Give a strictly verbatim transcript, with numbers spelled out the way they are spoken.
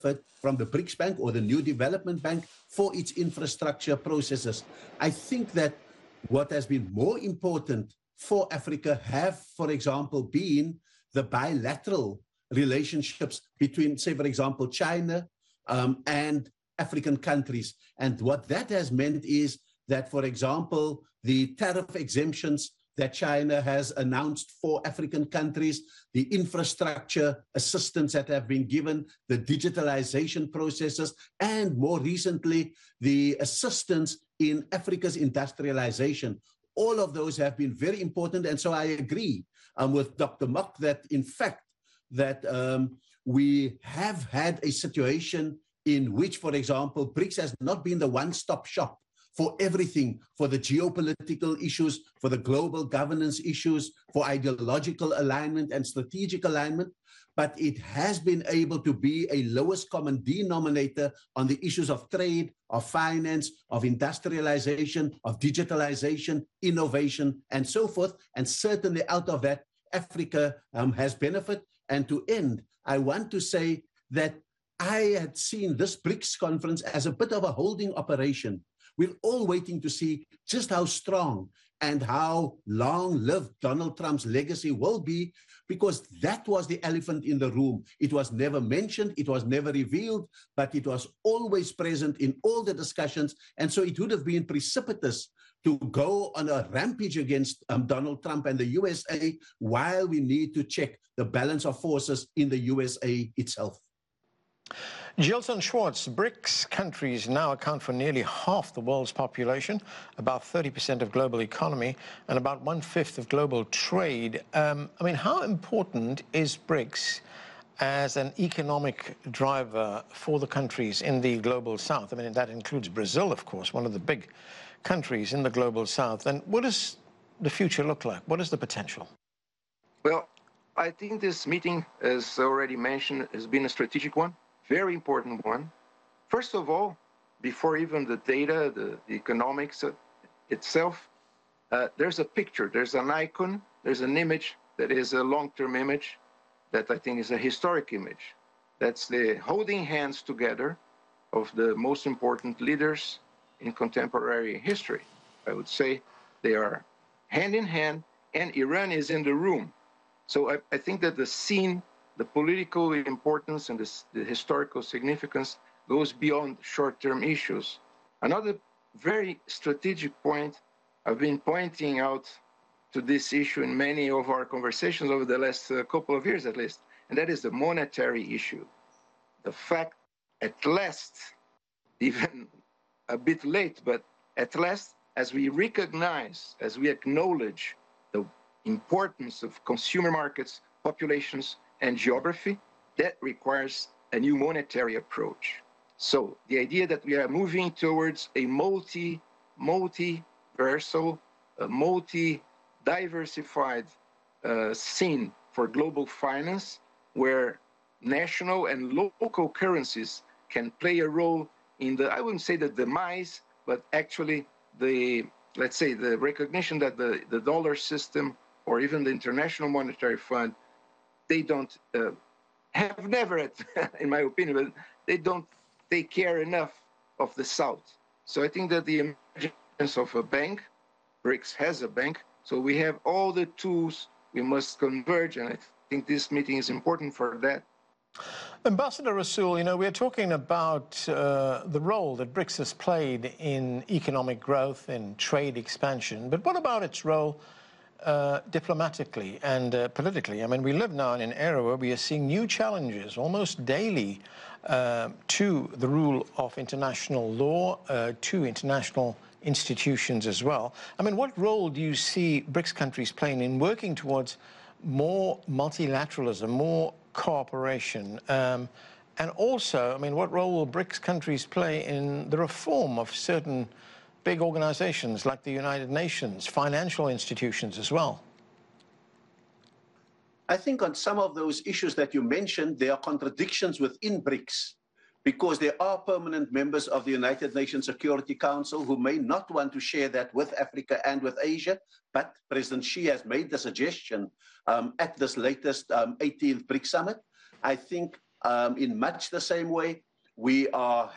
from the BRICS Bank or the New Development Bank for its infrastructure processes. I think that what has been more important for Africa have, for example, been the bilateral relationships between, say, for example, China um, and African countries. And what that has meant is that, for example, the tariff exemptions that China has announced for African countries, the infrastructure assistance that have been given, the digitalization processes, and more recently, the assistance in Africa's industrialization. All of those have been very important. And so I agree um, with Doctor Mock that, in fact, that um, we have had a situation in which, for example, BRICS has not been the one-stop shop for everything, for the geopolitical issues, for the global governance issues, for ideological alignment and strategic alignment, but it has been able to be a lowest common denominator on the issues of trade, of finance, of industrialization, of digitalization, innovation, and so forth. And certainly out of that, Africa um, has benefit. And to end, I want to say that I had seen this BRICS conference as a bit of a holding operation. We're all waiting to see just how strong and how long-lived Donald Trump's legacy will be, because that was the elephant in the room. It was never mentioned, it was never revealed, but it was always present in all the discussions. And so it would have been precipitous to go on a rampage against um, Donald Trump and the U S A while we need to check the balance of forces in the U S A itself. Gilson Schwartz, BRICS countries now account for nearly half the world's population, about thirty percent of global economy, and about one-fifth of global trade. Um, I mean, how important is BRICS as an economic driver for the countries in the global south? I mean, that includes Brazil, of course, one of the big countries in the global south. And what does the future look like? What is the potential? Well, I think this meeting, as already mentioned, has been a strategic one. Very important one. First of all, before even the data, the, the economics itself, uh, there's a picture, there's an icon, there's an image that is a long-term image that I think is a historic image. That's the holding hands together of the most important leaders in contemporary history. I would say they are hand in hand, and Iran is in the room. So I, I think that the scene, the political importance and the, the historical significance goes beyond short-term issues. Another very strategic point, I've been pointing out to this issue in many of our conversations over the last uh, couple of years at least, and that is the monetary issue. The fact, at last, even a bit late, but at last, as we recognize, as we acknowledge the importance of consumer markets, populations, and geography, that requires a new monetary approach. So the idea that we are moving towards a multi, multi-versal, a multi-diversified uh, scene for global finance, where national and local currencies can play a role in the, I wouldn't say the demise, but actually the, let's say, the recognition that the, the dollar system or even the International Monetary Fund, they don't, uh, have never, in my opinion, but they don't take care enough of the South. So I think that the emergence of a bank, BRICS has a bank, so we have all the tools, we must converge, and I think this meeting is important for that. Ambassador Rasool, you know, we're talking about uh, the role that BRICS has played in economic growth, in trade expansion, but what about its role uh, diplomatically and uh, politically? I mean, we live now in an era where we are seeing new challenges almost daily uh, to the rule of international law, uh, to international institutions as well. I mean, what role do you see BRICS countries playing in working towards more multilateralism, more cooperation, um, and also, I mean, what role will BRICS countries play in the reform of certain big organizations like the United Nations, financial institutions as well? I think on some of those issues that you mentioned, there are contradictions within BRICS, because there are permanent members of the United Nations Security Council who may not want to share that with Africa and with Asia, but President Xi has made the suggestion um, at this latest um, eighteenth BRICS Summit. I think Um, in much the same way, we are